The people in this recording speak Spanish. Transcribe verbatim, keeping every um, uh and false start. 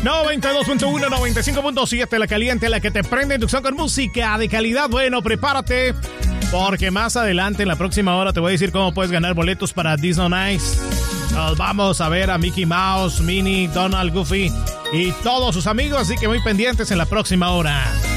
noventa y dos punto uno, noventa y cinco punto siete, la caliente, la que te prende inducción con música de calidad. Bueno, prepárate, porque más adelante en la próxima hora te voy a decir cómo puedes ganar boletos para Disney on Ice. Nos vamos a ver a Mickey Mouse, Minnie, Donald, Goofy y todos sus amigos, así que muy pendientes en la próxima hora.